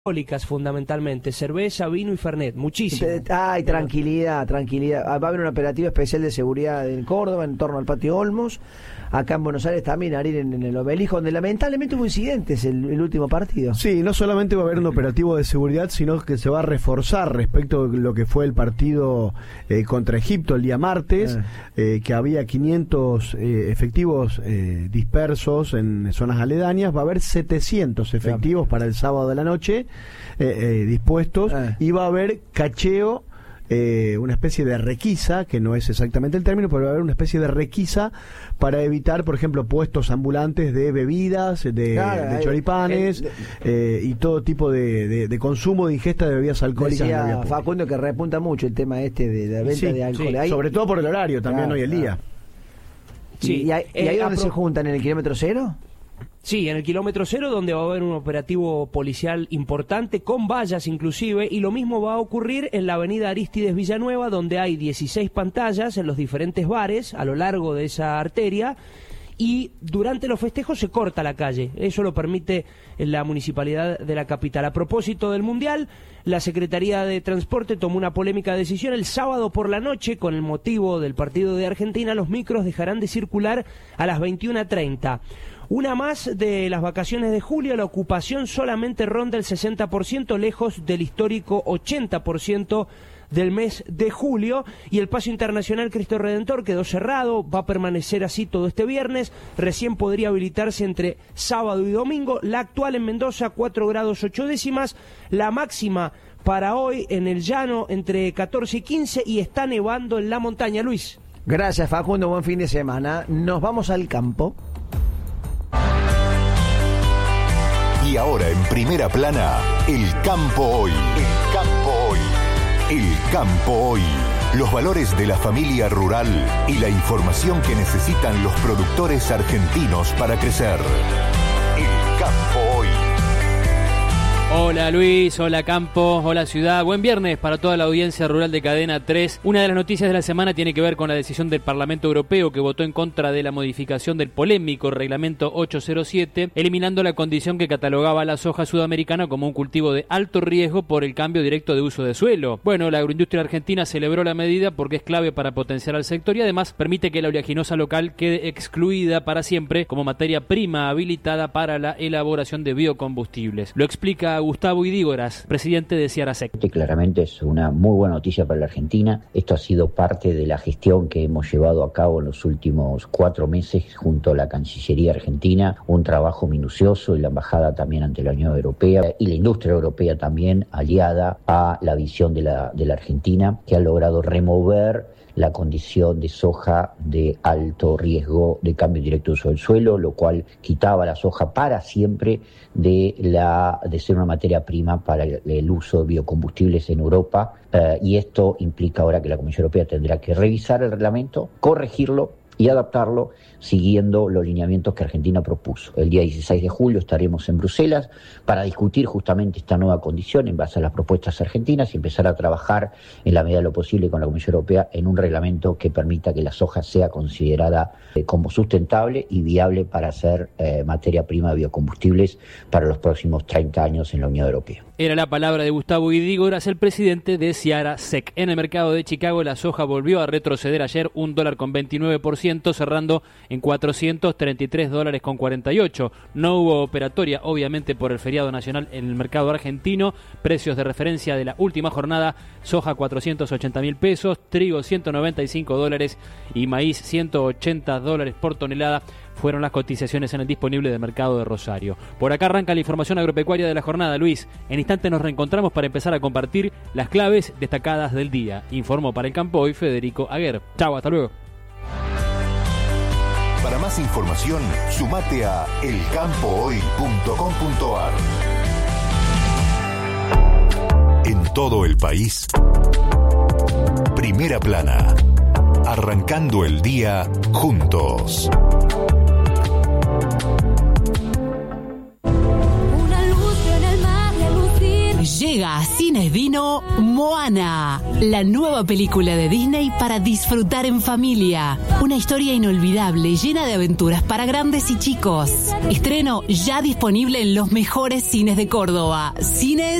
alcohólicas fundamentalmente, cerveza, vino y fernet, muchísimo. Ay, tranquilidad. Va a haber un operativo especial de seguridad en Córdoba, en torno al Patio Olmos. Acá en Buenos Aires también, en el Obelisco, donde lamentablemente hubo incidentes el último partido. Sí, no solamente va a haber un operativo de seguridad, sino que se va a reforzar respecto de lo que fue el partido contra Egipto el día martes, que había 500 efectivos dispersos en zonas aledañas. Va a haber 700 efectivos para el sábado de la noche dispuestos, y va a haber cacheo, una especie de requisa, que no es exactamente el término, pero va a haber una especie de requisa para evitar, por ejemplo, puestos ambulantes de bebidas, de choripanes y todo tipo de consumo, de ingesta de bebidas alcohólicas. Decía Facundo que repunta mucho el tema de la venta de alcohol. Sí, sobre todo por el horario también hoy el día. Sí. ¿Y ahí donde se juntan? ¿En el kilómetro cero? Sí, en el kilómetro cero, donde va a haber un operativo policial importante, con vallas inclusive, y lo mismo va a ocurrir en la avenida Arístides Villanueva, donde hay 16 pantallas en los diferentes bares a lo largo de esa arteria, y durante los festejos se corta la calle. Eso lo permite la municipalidad de la capital. A propósito del Mundial, la Secretaría de Transporte tomó una polémica decisión. El sábado por la noche, con el motivo del partido de Argentina, los micros dejarán de circular a las 21:30. Una más de las vacaciones de julio, la ocupación solamente ronda el 60%, lejos del histórico 80% del mes de julio, y el paso internacional Cristo Redentor quedó cerrado, va a permanecer así todo este viernes, recién podría habilitarse entre sábado y domingo. La actual en Mendoza, 4 grados 8 décimas, la máxima para hoy en el llano entre 14 y 15, y está nevando en la montaña. Luis. Gracias, Facundo, buen fin de semana. Nos vamos al campo. Y ahora en primera plana, el campo hoy. El campo hoy. El campo hoy. Los valores de la familia rural y la información que necesitan los productores argentinos para crecer. El campo hoy. Hola Luis, hola Campo, hola Ciudad, buen viernes para toda la audiencia rural de Cadena 3. Una de las noticias de la semana tiene que ver con la decisión del Parlamento Europeo, que votó en contra de la modificación del polémico Reglamento 807, eliminando la condición que catalogaba a la soja sudamericana como un cultivo de alto riesgo por el cambio directo de uso de suelo. Bueno, la agroindustria argentina celebró la medida porque es clave para potenciar al sector y además permite que la oleaginosa local quede excluida para siempre como materia prima habilitada para la elaboración de biocombustibles. Lo explica Gustavo Idígoras, presidente de Ciarasec. Claramente es una muy buena noticia para la Argentina. Esto ha sido parte de la gestión que hemos llevado a cabo en los últimos 4 meses junto a la Cancillería Argentina, un trabajo minucioso, y la embajada también ante la Unión Europea y la industria europea también aliada a la visión de la Argentina, que ha logrado remover la condición de soja de alto riesgo de cambio directo de uso del suelo, lo cual quitaba la soja para siempre de ser una materia prima para el uso de biocombustibles en Europa, y esto implica ahora que la Comisión Europea tendrá que revisar el reglamento, corregirlo y adaptarlo siguiendo los lineamientos que Argentina propuso. El día 16 de julio estaremos en Bruselas para discutir justamente esta nueva condición en base a las propuestas argentinas y empezar a trabajar en la medida de lo posible con la Comisión Europea en un reglamento que permita que la soja sea considerada como sustentable y viable para ser materia prima de biocombustibles para los próximos 30 años en la Unión Europea. Era la palabra de Gustavo Idígoras, el presidente de Ciarasec. En el mercado de Chicago, la soja volvió a retroceder ayer $1.29%, cerrando en $433.48. No hubo operatoria, obviamente, por el feriado nacional en el mercado argentino. Precios de referencia de la última jornada: soja $480.000, trigo $195 y maíz $180 por tonelada. Fueron las cotizaciones en el disponible del mercado de Rosario. Por acá arranca la información agropecuaria de la jornada, Luis. En instante nos reencontramos para empezar a compartir las claves destacadas del día. Informó para el Campo Hoy Federico Aguer. Chau, hasta luego. Para más información, sumate a elcampohoy.com.ar. En todo el país, Primera Plana. Arrancando el día juntos. Una luz en el mar de lucir. Llega a Cines Dino Moana, la nueva película de Disney para disfrutar en familia. Una historia inolvidable, llena de aventuras para grandes y chicos. Estreno ya disponible en los mejores cines de Córdoba. Cines